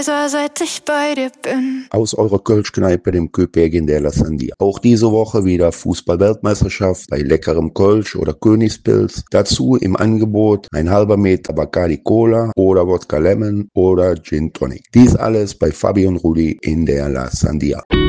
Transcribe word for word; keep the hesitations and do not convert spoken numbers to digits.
seit ich bei dir bin. Aus eurer Kölschkneipe, dem Köpegin der La Sandia. Auch diese Woche wieder Fußball-Weltmeisterschaft bei leckerem Kölsch oder Königspilz. Dazu im Angebot ein halber Meter Bacardi Cola oder Wodka Lemon oder Gin Tonic. Dies alles bei Fabi und Rudi in der La Sandia.